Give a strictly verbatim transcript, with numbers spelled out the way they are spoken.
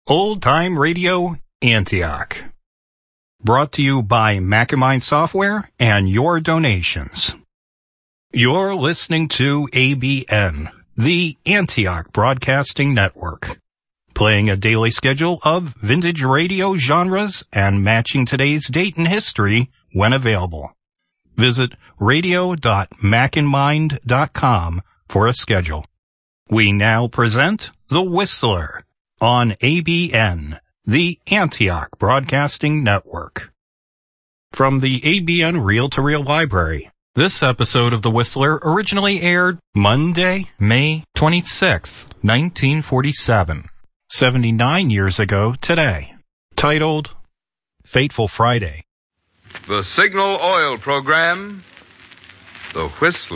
Old Time Radio Antioch. Brought to you by Macamind Software and your donations. You're listening to A B N, the Antioch Broadcasting Network, playing a daily schedule of vintage radio genres and matching today's date in history when available. Visit radio dot macandmind dot com for a schedule. We now present The Whistler on A B N, the Antioch Broadcasting Network. From the A B N Reel-to-Reel Library, this episode of The Whistler originally aired Monday, May twenty-sixth, nineteen forty-seven, seventy-nine years ago today, titled Fateful Friday. The Signal Oil Program, The Whistler.